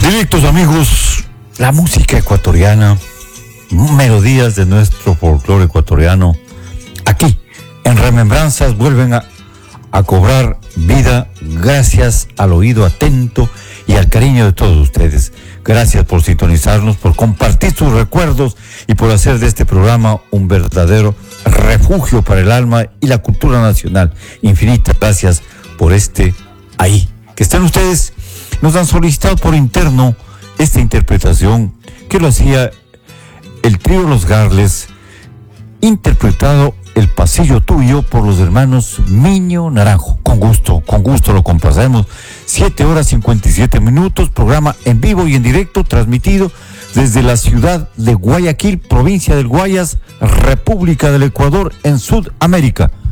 Directos amigos, la música ecuatoriana, melodías de nuestro folclore ecuatoriano, aquí en Remembranzas vuelven a cobrar vida gracias al oído atento y al cariño de todos ustedes. Gracias por sintonizarnos, por compartir sus recuerdos y por hacer de este programa un verdadero refugio para el alma y la cultura nacional. Infinitas gracias por ahí. Que estén ustedes. Nos han solicitado por interno esta interpretación que lo hacía el trío Los Garles, interpretado El Pasillo Tuyo por los hermanos Miño Naranjo. Con gusto lo complacemos. 7:57, programa en vivo y en directo, transmitido desde la ciudad de Guayaquil, provincia del Guayas, República del Ecuador, en Sudamérica.